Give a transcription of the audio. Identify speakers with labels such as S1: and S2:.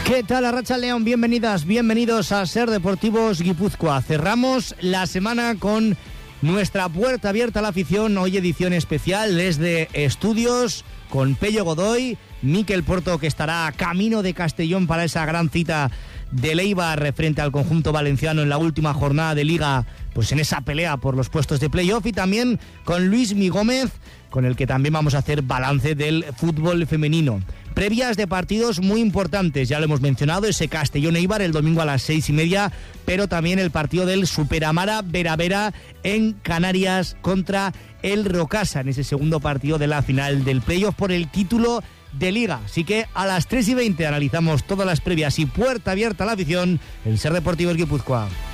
S1: ¿Qué tal, Arratsaldeon? Bienvenidas, bienvenidos a Ser Deportivos Guipúzcoa. Cerramos la semana con nuestra puerta abierta a la afición. Hoy edición especial desde estudios con Pello Godoy, Mikel Porto, que estará camino de Castellón para esa gran cita del Eibar frente al conjunto valenciano en la última jornada de Liga, pues en esa pelea por los puestos de playoff, y también con Luismi Gómez, con el que también vamos a hacer balance del fútbol femenino. Previas de partidos muy importantes, ya lo hemos mencionado, ese Castellón-Eibar el domingo a las 6:30, pero también el partido del Superamara Vera en Canarias contra el Rocasa, en ese segundo partido de la final del playoff por el título de Liga. Así que a las 3:20 analizamos todas las previas y puerta abierta a la afición en Ser Deportivos Guipúzcoa.